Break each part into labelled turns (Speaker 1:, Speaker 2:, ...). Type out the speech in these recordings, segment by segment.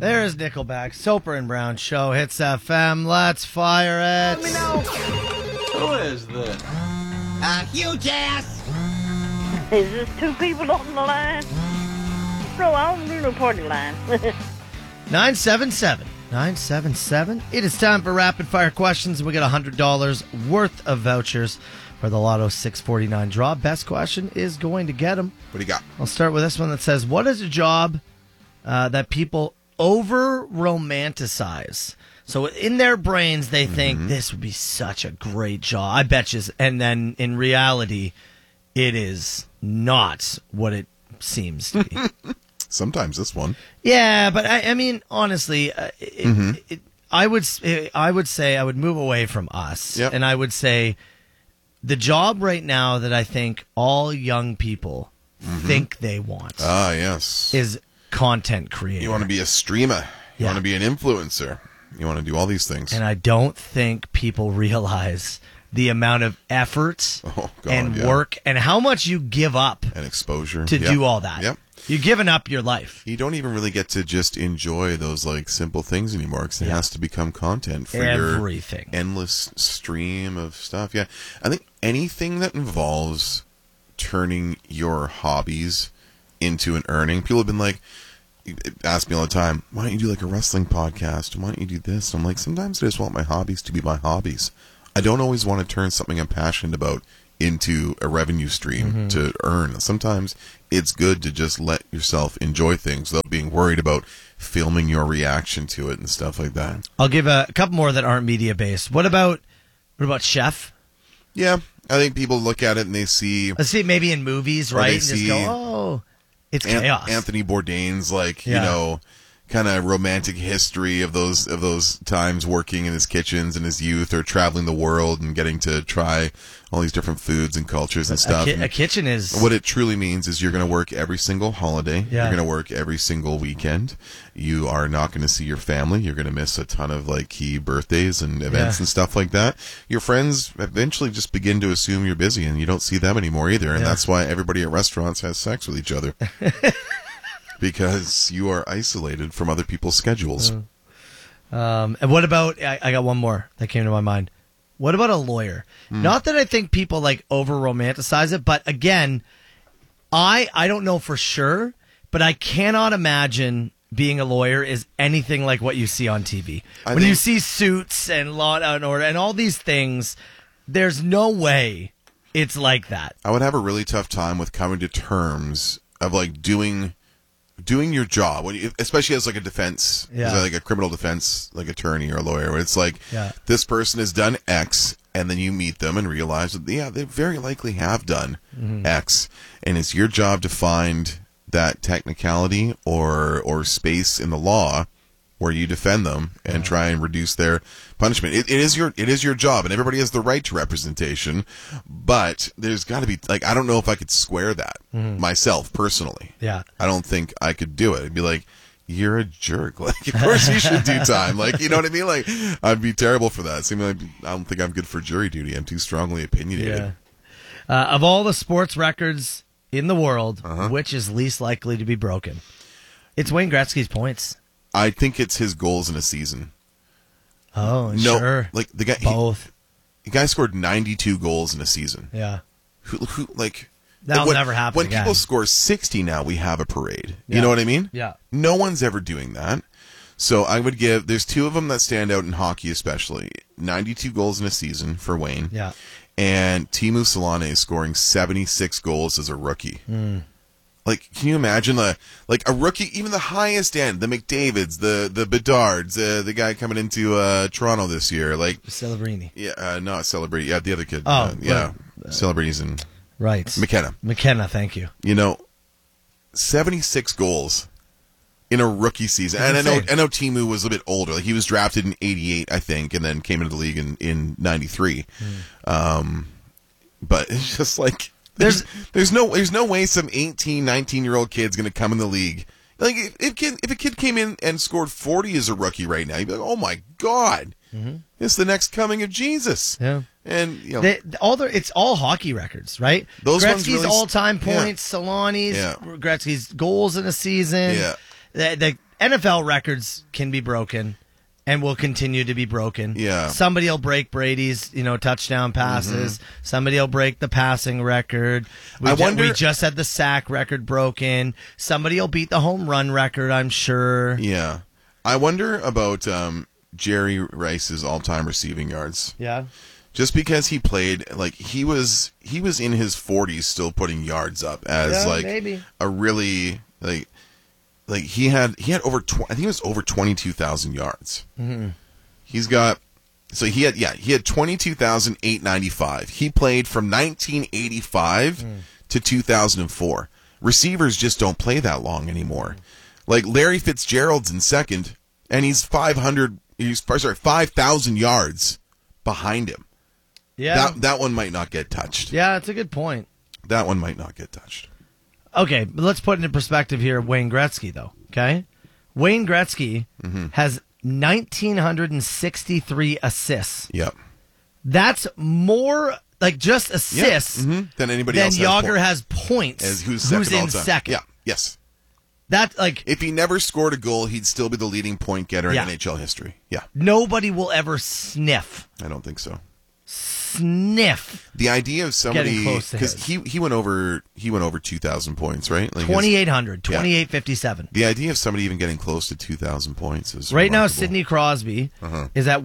Speaker 1: There's Nickelback, Soper and Brown Show, Hits FM. Let's fire it.
Speaker 2: Let me know.
Speaker 3: Who is this?
Speaker 2: Huge ass.
Speaker 4: Is this two people on the line? No, I don't do no party line.
Speaker 1: 977. It is time for rapid fire questions. We got $100 worth of vouchers for the Lotto 649 draw. Best question is going to get them.
Speaker 5: What do you got?
Speaker 1: I'll start with this one that says, what is a job that people over-romanticize? So in their brains, they think this would be such a great job. I bet you. And then in reality, it is not what it seems to be.
Speaker 5: Sometimes this one.
Speaker 1: Yeah, but I mean, honestly, I would say I would move away from us.
Speaker 5: Yep.
Speaker 1: And I would say the job right now that I think all young people think they want
Speaker 5: Ah, yes.
Speaker 1: is content creator.
Speaker 5: You want to be a streamer. You
Speaker 1: Yeah.
Speaker 5: want to be an influencer. You want to do all these things.
Speaker 1: And I don't think people realize the amount of effort and work and how much you give up
Speaker 5: and exposure
Speaker 1: to do all that.
Speaker 5: Yep.
Speaker 1: You're giving up your life.
Speaker 5: You don't even really get to just enjoy those like simple things anymore because it has to become content for
Speaker 1: Everything.
Speaker 5: your endless stream of stuff. Yeah, I think anything that involves turning your hobbies into an earning. People have been like, ask me all the time, why don't you do like a wrestling podcast? Why don't you do this? I'm like, sometimes I just want my hobbies to be my hobbies. I don't always want to turn something I'm passionate about into a revenue stream to earn. Sometimes it's good to just let yourself enjoy things without being worried about filming your reaction to it and stuff like that.
Speaker 1: I'll give a couple more that aren't media based. What about chef?
Speaker 5: Yeah, I think people look at it and they see...
Speaker 1: Let's see, maybe in movies,
Speaker 5: Or
Speaker 1: right?
Speaker 5: they
Speaker 1: And just
Speaker 5: see-
Speaker 1: go, oh, it's chaos.
Speaker 5: Anthony Bourdain's like,
Speaker 1: Yeah.
Speaker 5: you know, kind of romantic history of those times working in his kitchens in his youth or traveling the world and getting to try all these different foods and cultures and stuff.
Speaker 1: A kitchen is...
Speaker 5: What it truly means is you're going to work every single holiday.
Speaker 1: Yeah.
Speaker 5: You're going to work every single weekend. You are not going to see your family. You're going to miss a ton of like key birthdays and events and stuff like that. Your friends eventually just begin to assume you're busy and you don't see them anymore either. And that's why everybody at restaurants has sex with each other. Because you are isolated from other people's schedules.
Speaker 1: And what about... I got one more that came to my mind. What about a lawyer? Not that I think people like over romanticize it, but again, I don't know for sure, but I cannot imagine being a lawyer is anything like what you see on TV. When you see Suits and Law and Order and all these things, there's no way it's like that.
Speaker 5: I would have a really tough time with coming to terms of like doing your job, especially as like a defense, like a criminal defense, like attorney or a lawyer, where it's like this person has done X, and then you meet them and realize that they very likely have done X, and it's your job to find that technicality or space in the law where you defend them and try and reduce their punishment. It is your job, and everybody has the right to representation, but there's got to be like, I don't know if I could square that myself personally.
Speaker 1: Yeah,
Speaker 5: I don't think I could do it. I'd be like, you're a jerk. Like, of course you should do time. Like, you know what I mean? Like, I'd be terrible for that. Like, I don't think I'm good for jury duty. I'm too strongly opinionated.
Speaker 1: Yeah. Of all the sports records in the world, which is least likely to be broken? It's Wayne Gretzky's points.
Speaker 5: I think it's his goals in a season.
Speaker 1: Oh,
Speaker 5: no,
Speaker 1: sure.
Speaker 5: Like the guy,
Speaker 1: both.
Speaker 5: The guy scored 92 goals in a season.
Speaker 1: Yeah.
Speaker 5: Who like
Speaker 1: that'll never happen
Speaker 5: when
Speaker 1: again.
Speaker 5: people score 60 now, we have a parade.
Speaker 1: Yeah.
Speaker 5: You know what I mean?
Speaker 1: Yeah.
Speaker 5: No one's ever doing that. So I would give. There's two of them that stand out in hockey, especially 92 goals in a season for Wayne.
Speaker 1: Yeah.
Speaker 5: And Teemu Selanne scoring 76 goals as a rookie. Like, can you imagine a rookie, even the highest end, the McDavids, the Bedards, the guy coming into Toronto this year, like
Speaker 1: Celebrini.
Speaker 5: Yeah, not Celebrini. Yeah, the other kid.
Speaker 1: Oh,
Speaker 5: Celebrini's in
Speaker 1: right.
Speaker 5: McKenna.
Speaker 1: Thank you.
Speaker 5: 76 goals in a rookie season. And I know Teemu was a bit older. Like, he was drafted in 88, I think, and then came into the league in 93. But it's just like there's no way some 18, 19-year-old kid's going to come in the league. Like, if a kid came in and scored 40 as a rookie right now, you'd be like, oh my God, it's the next coming of Jesus.
Speaker 1: Yeah.
Speaker 5: And
Speaker 1: it's all hockey records, right?
Speaker 5: Those ones
Speaker 1: Gretzky's
Speaker 5: really
Speaker 1: all-time points, Solani's, Gretzky's goals in a season.
Speaker 5: Yeah.
Speaker 1: The NFL records can be broken and will continue to be broken.
Speaker 5: Yeah.
Speaker 1: Somebody will break Brady's, touchdown passes. Somebody will break the passing record. We just had the sack record broken. Somebody will beat the home run record, I'm sure.
Speaker 5: Yeah. I wonder about Jerry Rice's all-time receiving yards.
Speaker 1: Yeah.
Speaker 5: Just because he played, he was in his 40s still putting yards up as
Speaker 1: maybe.
Speaker 5: a really he had over I think it was over 22,000 yards.
Speaker 1: Mm-hmm.
Speaker 5: He had 22,895. He played from 1985 to 2004. Receivers just don't play that long anymore. Larry Fitzgerald's in second, and he's 5,000 yards behind him.
Speaker 1: Yeah.
Speaker 5: That one might not get touched.
Speaker 1: Yeah, that's a good point.
Speaker 5: That one might not get touched.
Speaker 1: Okay, but let's put into perspective here Wayne Gretzky, though, okay? Wayne Gretzky has 1,963 assists.
Speaker 5: Yep.
Speaker 1: That's more, just assists
Speaker 5: than anybody
Speaker 1: than
Speaker 5: else
Speaker 1: Yager has points.
Speaker 5: Who's
Speaker 1: in second.
Speaker 5: Yeah, yes.
Speaker 1: That,
Speaker 5: if he never scored a goal, he'd still be the leading point getter in
Speaker 1: Yeah.
Speaker 5: NHL history. Yeah.
Speaker 1: Nobody will ever sniff.
Speaker 5: I don't think so.
Speaker 1: Sniff.
Speaker 5: The idea of somebody,
Speaker 1: Getting close to
Speaker 5: because
Speaker 1: his.
Speaker 5: he went over 2,000 points, right?
Speaker 1: 2,800, 2,857.
Speaker 5: The idea of somebody even getting close to 2,000 points is
Speaker 1: Right now,
Speaker 5: remarkable.
Speaker 1: Sidney Crosby is at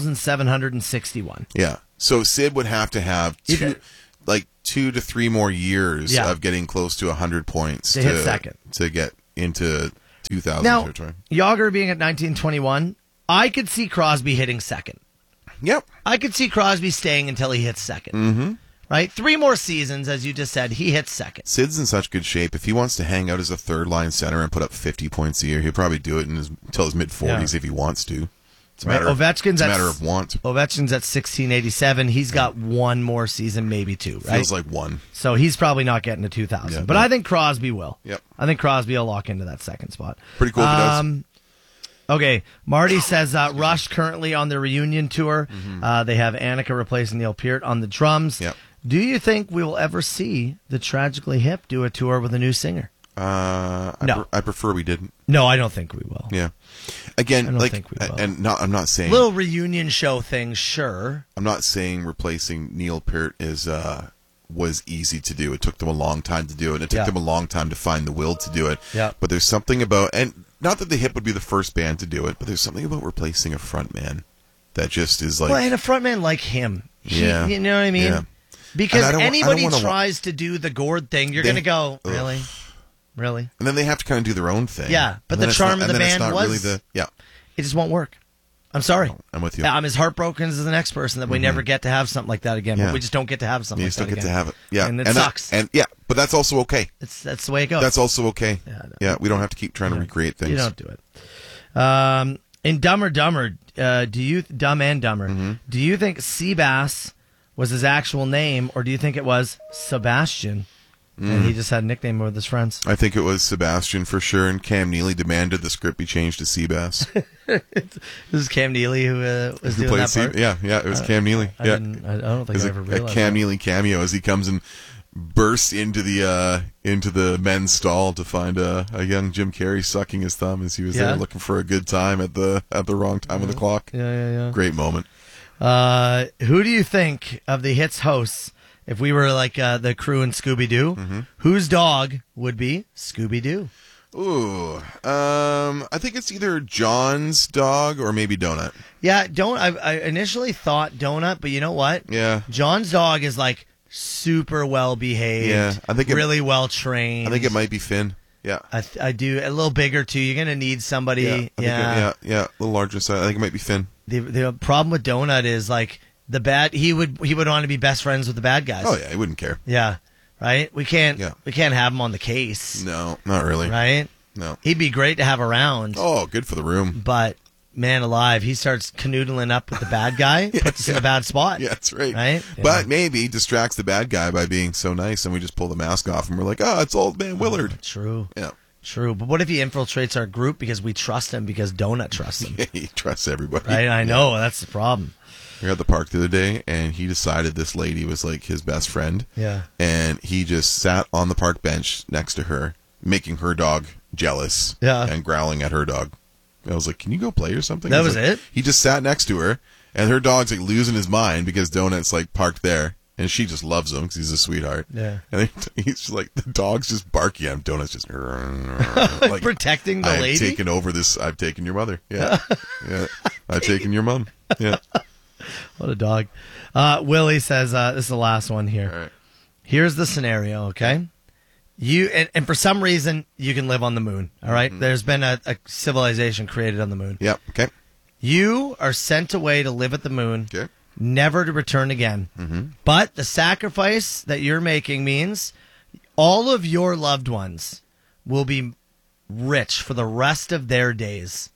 Speaker 1: 1,761.
Speaker 5: Yeah. So Sid would have to have 2 to 3 more years of getting close to 100 points
Speaker 1: To hit second.
Speaker 5: to get into 2,000
Speaker 1: Now,
Speaker 5: territory.
Speaker 1: Yager being at 1921, I could see Crosby hitting second.
Speaker 5: Yep.
Speaker 1: I could see Crosby staying until he hits second. Mm-hmm. Right? 3 more seasons, as you just said, he hits second.
Speaker 5: Sid's in such good shape. If he wants to hang out as a third-line center and put up 50 points a year, he'll probably do it until his mid-40s if he wants to. It's a matter,
Speaker 1: Ovechkin's
Speaker 5: it's a matter of want.
Speaker 1: Ovechkin's at 1,687. He's got 1 more season, maybe 2, right?
Speaker 5: Feels like 1.
Speaker 1: So he's probably not getting to 2,000.
Speaker 5: Yeah,
Speaker 1: but
Speaker 5: no.
Speaker 1: I think Crosby will.
Speaker 5: Yep.
Speaker 1: I think Crosby will lock into that second spot.
Speaker 5: Pretty cool if he does.
Speaker 1: Okay, Marty says Rush currently on the reunion tour. They have Annika replacing Neil Peart on the drums.
Speaker 5: Yep.
Speaker 1: Do you think we will ever see the Tragically Hip do a tour with a new singer?
Speaker 5: No. I prefer we didn't.
Speaker 1: No, I don't think we will.
Speaker 5: Yeah. Again,
Speaker 1: I don't think we will.
Speaker 5: and I'm not saying
Speaker 1: Little reunion show thing, sure.
Speaker 5: I'm not saying replacing Neil Peart was easy to do. It took them a long time to do it. It took them a long time to find the will to do it.
Speaker 1: Yeah.
Speaker 5: But there's something about, and not that the Hip would be the first band to do it, but there's something about replacing a front man that just is like.
Speaker 1: Well, and a frontman like him.
Speaker 5: Yeah.
Speaker 1: You know what I mean?
Speaker 5: Yeah.
Speaker 1: Because
Speaker 5: And I don't
Speaker 1: anybody
Speaker 5: wanna
Speaker 1: tries to do the Gord thing, you're going to go, really? Really?
Speaker 5: And then they have to kind of do their own thing.
Speaker 1: Yeah, but
Speaker 5: And
Speaker 1: the
Speaker 5: then it's
Speaker 1: charm
Speaker 5: not-
Speaker 1: of the
Speaker 5: and then it's
Speaker 1: band
Speaker 5: not
Speaker 1: was-
Speaker 5: really
Speaker 1: It just won't work. I'm sorry.
Speaker 5: I'm with you.
Speaker 1: I'm as heartbroken as the next person that we never get to have something like that again.
Speaker 5: Yeah.
Speaker 1: But we just don't get to have something
Speaker 5: You
Speaker 1: like
Speaker 5: just don't
Speaker 1: that
Speaker 5: get
Speaker 1: again.
Speaker 5: to have it. Yeah.
Speaker 1: And it
Speaker 5: that-
Speaker 1: sucks.
Speaker 5: but that's also okay.
Speaker 1: That's the way it goes.
Speaker 5: That's also okay.
Speaker 1: Yeah, I know.
Speaker 5: Yeah, we don't have to keep trying to recreate things.
Speaker 1: You don't do it. In Dumb or Dumber, Dumb and Dumber, do you think Seabass was his actual name, or do you think it was Sebastian, and he just had a nickname with his friends?
Speaker 5: I think it was Sebastian for sure, and Cam Neely demanded the script be changed to Seabass.
Speaker 1: This is Cam Neely who was
Speaker 5: Who
Speaker 1: doing
Speaker 5: played
Speaker 1: that part?
Speaker 5: Yeah, it was Cam Neely.
Speaker 1: I
Speaker 5: Yeah.
Speaker 1: don't think
Speaker 5: There's
Speaker 1: I ever
Speaker 5: a
Speaker 1: realized
Speaker 5: Cam
Speaker 1: that.
Speaker 5: Neely cameo as he comes and bursts into the men's stall to find a young Jim Carrey sucking his thumb as he was there looking for a good time at the wrong time of the clock.
Speaker 1: Yeah.
Speaker 5: Great moment.
Speaker 1: Who do you think of the Hits hosts, if we were like the crew in Scooby-Doo, whose dog would be Scooby-Doo?
Speaker 5: Ooh, I think it's either John's dog or maybe Donut.
Speaker 1: Yeah, I initially thought Donut, but you know what?
Speaker 5: Yeah.
Speaker 1: John's dog is like super well behaved.
Speaker 5: Yeah, I think
Speaker 1: really well trained.
Speaker 5: I think it might be Finn. Yeah.
Speaker 1: I do a little bigger too. You're gonna need somebody.
Speaker 5: Yeah, a little larger size. I think it might be Finn.
Speaker 1: The problem with Donut is like he would want to be best friends with the bad guys.
Speaker 5: Oh yeah, he wouldn't care.
Speaker 1: Yeah. Right? We can't have him on the case.
Speaker 5: No, not really.
Speaker 1: Right?
Speaker 5: No.
Speaker 1: He'd be great to have around.
Speaker 5: Oh, good for the room.
Speaker 1: But man alive, he starts canoodling up with the bad guy, puts us in a bad spot.
Speaker 5: Yeah, that's right.
Speaker 1: Right?
Speaker 5: But maybe distracts the bad guy by being so nice, and we just pull the mask off, and we're like, it's old man Willard.
Speaker 1: True.
Speaker 5: Yeah.
Speaker 1: True. But what if he infiltrates our group because we trust him because Donut trusts him?
Speaker 5: He trusts everybody.
Speaker 1: Right? I know. That's the problem.
Speaker 5: We were at the park the other day, and he decided this lady was like his best friend.
Speaker 1: Yeah.
Speaker 5: And he just sat on the park bench next to her, making her dog jealous
Speaker 1: Yeah.
Speaker 5: and growling at her dog. I was like, can you go play or something?
Speaker 1: That
Speaker 5: He's
Speaker 1: was
Speaker 5: like-
Speaker 1: it?
Speaker 5: He just sat next to her, and her dog's like losing his mind because Donut's like parked there, and she just loves him because he's a sweetheart.
Speaker 1: Yeah.
Speaker 5: And he's just like, the dog's just barking at him. Donut's just
Speaker 1: Like protecting the lady?
Speaker 5: I've taken over this. I've taken your mother. Yeah. Yeah. I've taken your mom. Yeah.
Speaker 1: What a dog. Willie says, this is the last one here.
Speaker 5: All right.
Speaker 1: Here's the scenario, okay? You and for some reason, you can live on the moon, all right? There's been a civilization created on the moon.
Speaker 5: Yep. Okay.
Speaker 1: You are sent away to live at the moon,
Speaker 5: Okay.
Speaker 1: never to return again. But the sacrifice that you're making means all of your loved ones will be rich for the rest of their days.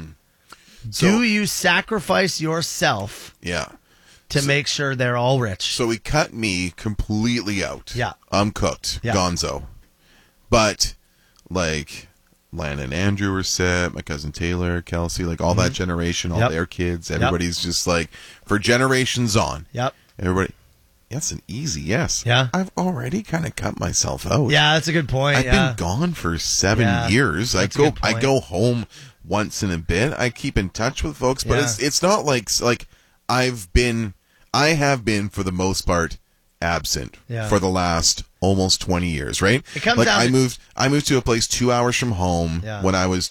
Speaker 1: Do you sacrifice yourself
Speaker 5: Yeah.
Speaker 1: to make sure they're all rich?
Speaker 5: So we cut me completely out.
Speaker 1: Yeah.
Speaker 5: I'm cooked.
Speaker 1: Yeah.
Speaker 5: Gonzo. But, like, Lana and Andrew were set, my cousin Taylor, Kelsey, like all that generation, all
Speaker 1: Yep.
Speaker 5: their kids, everybody's just like, for generations on.
Speaker 1: Yep.
Speaker 5: Everybody, that's an easy yes.
Speaker 1: Yeah.
Speaker 5: I've already kind of cut myself out.
Speaker 1: Yeah, that's a good point.
Speaker 5: I've
Speaker 1: yeah.
Speaker 5: been gone for 7
Speaker 1: Yeah,
Speaker 5: years.
Speaker 1: that's a good
Speaker 5: I
Speaker 1: point.
Speaker 5: go home once in a bit. I keep in touch with folks, but
Speaker 1: Yeah.
Speaker 5: it's not like I have been for the most part absent
Speaker 1: Yeah.
Speaker 5: for the last almost 20 years, right?
Speaker 1: It comes
Speaker 5: like
Speaker 1: down
Speaker 5: I moved to a place 2 hours from home
Speaker 1: Yeah.
Speaker 5: when I was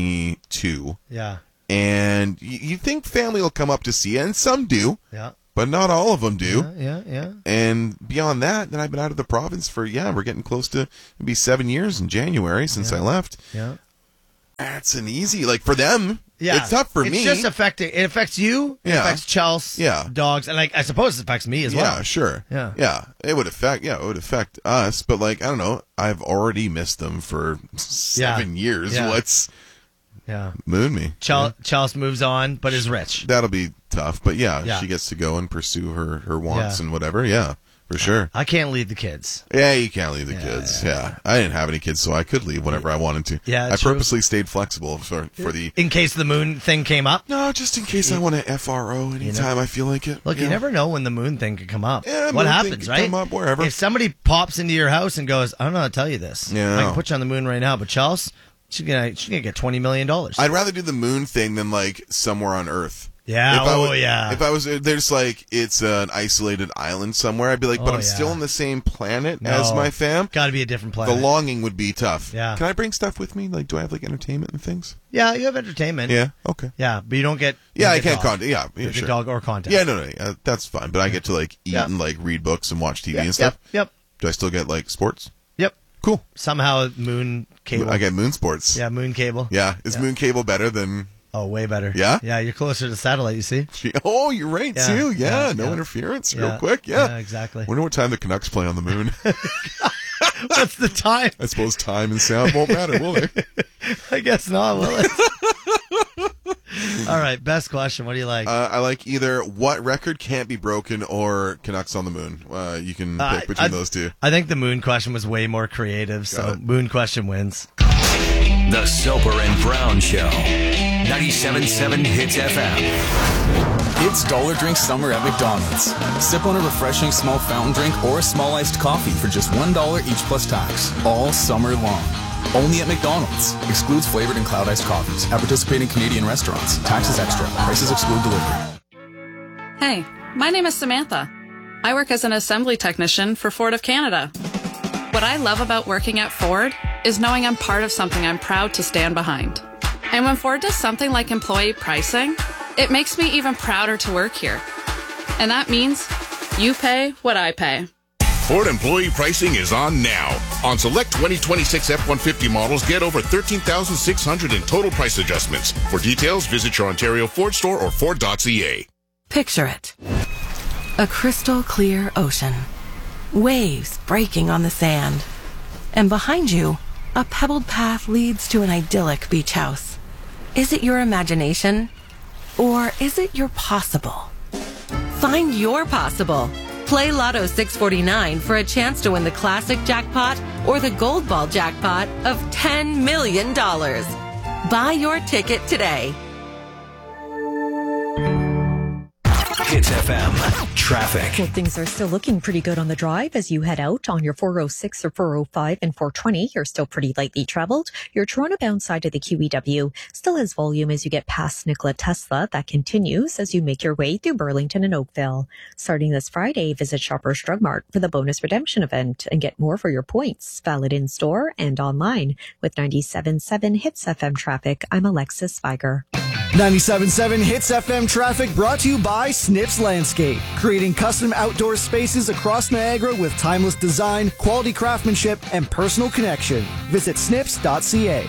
Speaker 5: 22,
Speaker 1: Yeah.
Speaker 5: and you think family will come up to see you, and some do,
Speaker 1: Yeah.
Speaker 5: but not all of them do.
Speaker 1: Yeah.
Speaker 5: And beyond that, then I've been out of the province for, we're getting close to maybe 7 years in January since I left.
Speaker 1: Yeah.
Speaker 5: That's an easy, like, for them,
Speaker 1: Yeah.
Speaker 5: it's tough for me.
Speaker 1: It's just it affects you, it
Speaker 5: Yeah.
Speaker 1: affects Chelsea,
Speaker 5: Yeah.
Speaker 1: dogs, and like I suppose it affects me as well.
Speaker 5: Yeah, sure.
Speaker 1: Yeah.
Speaker 5: It would affect us, but like, I don't know, I've already missed them for 7 years.
Speaker 1: Yeah.
Speaker 5: What's
Speaker 1: Yeah.
Speaker 5: moon me?
Speaker 1: Chelsea moves on, but is rich.
Speaker 5: That'll be tough, but
Speaker 1: Yeah.
Speaker 5: she gets to go and pursue her wants
Speaker 1: Yeah.
Speaker 5: and whatever. Yeah, for sure.
Speaker 1: I can't leave the kids.
Speaker 5: Yeah, you can't leave the kids. Yeah. I didn't have any kids, so I could leave whenever I wanted to.
Speaker 1: Yeah,
Speaker 5: I
Speaker 1: true.
Speaker 5: purposely stayed flexible for the.
Speaker 1: In case the moon thing came up.
Speaker 5: No, just in case I want to FRO anytime I feel like it.
Speaker 1: Look, you never know when the moon thing could come up.
Speaker 5: Yeah,
Speaker 1: what
Speaker 5: moon thing
Speaker 1: happens,
Speaker 5: could
Speaker 1: right?
Speaker 5: come up wherever.
Speaker 1: If somebody pops into your house and goes, I don't know how to tell you this.
Speaker 5: Yeah.
Speaker 1: I can put you on the moon right now, but Chelsea, she's gonna get $20 million.
Speaker 5: I'd rather do the moon thing than like somewhere on Earth.
Speaker 1: Yeah.
Speaker 5: If I was, there's like, it's an isolated island somewhere, I'd be like, but I'm still on the same planet as my fam.
Speaker 1: Got to be a different
Speaker 5: The
Speaker 1: planet.
Speaker 5: longing would be tough.
Speaker 1: Yeah.
Speaker 5: Can I bring stuff with me? Like, do I have like entertainment and things?
Speaker 1: Yeah, you have entertainment.
Speaker 5: Yeah. Okay.
Speaker 1: Yeah, but you don't get.
Speaker 5: Yeah, I
Speaker 1: you
Speaker 5: can't
Speaker 1: get dog.
Speaker 5: contact. Yeah,
Speaker 1: You get
Speaker 5: sure.
Speaker 1: dog or contact.
Speaker 5: Yeah, no, that's fine. But I get to like eat
Speaker 1: Yeah.
Speaker 5: and like read books and watch TV and stuff.
Speaker 1: Yep.
Speaker 5: Do I still get like sports?
Speaker 1: Yep.
Speaker 5: Cool.
Speaker 1: Somehow moon cable.
Speaker 5: I get Moon Sports.
Speaker 1: Yeah, moon cable.
Speaker 5: Yeah. Is Moon Cable better than?
Speaker 1: Oh, way better.
Speaker 5: Yeah?
Speaker 1: Yeah, you're closer to satellite. You see.
Speaker 5: Oh, you're right
Speaker 1: Yeah,
Speaker 5: too. Yeah.
Speaker 1: yeah,
Speaker 5: No
Speaker 1: yeah.
Speaker 5: interference.
Speaker 1: Yeah.
Speaker 5: Real quick. Yeah.
Speaker 1: Yeah, exactly.
Speaker 5: Wonder what time the Canucks play on the moon.
Speaker 1: What's the time?
Speaker 5: I suppose time and sound won't matter, will they?
Speaker 1: I guess not. Will it? All right. Best question. What do you like?
Speaker 5: I like either what record can't be broken or Canucks on the moon. You can pick between those two.
Speaker 1: I think the moon question was way more creative, so
Speaker 5: it.
Speaker 1: moon question wins.
Speaker 6: The Soper and Brown Show. 97.7 Hits FM.
Speaker 7: It's Dollar Drink Summer at McDonald's. Sip on a refreshing small fountain drink or a small iced coffee for just $1 each plus tax. All summer long. Only at McDonald's. Excludes flavored and cloud iced coffees. At participating Canadian restaurants. Taxes extra. Prices exclude delivery.
Speaker 8: Hey, my name is Samantha. I work as an assembly technician for Ford of Canada. What I love about working at Ford is knowing I'm part of something I'm proud to stand behind. And when Ford does something like employee pricing, it makes me even prouder to work here. And that means you pay what I pay.
Speaker 9: Ford employee pricing is on now. On select 2026 F-150 models, get over $13,600 in total price adjustments. For details, visit your Ontario Ford store or Ford.ca.
Speaker 10: Picture it. A crystal clear ocean. Waves breaking on the sand. And behind you, a pebbled path leads to an idyllic beach house. Is it your imagination? Or is it your possible? Find your possible. Play Lotto 649 for a chance to win the classic jackpot or the gold ball jackpot of $10 million. Buy your ticket today.
Speaker 6: Hits Hits FM. Traffic.
Speaker 11: Well, things are still looking pretty good on the drive as you head out on your 406 or 405 and 420. You're still pretty lightly traveled. Your Toronto-bound side of the QEW still has volume as you get past Nikola Tesla. That continues as you make your way through Burlington and Oakville. Starting this Friday, visit Shoppers Drug Mart for the bonus redemption event and get more for your points. Valid in-store and online. With 97.7 Hits FM traffic, I'm Alexis Spiger.
Speaker 12: 97.7 Hits FM traffic brought to you by Snips Landscape, creating custom outdoor spaces across Niagara with timeless design, quality craftsmanship, and personal connection. Visit snips.ca.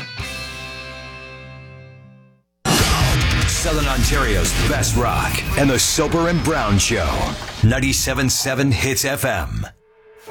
Speaker 6: Southern Ontario's best rock and the Soper and Brown Show. 97.7 Hits FM.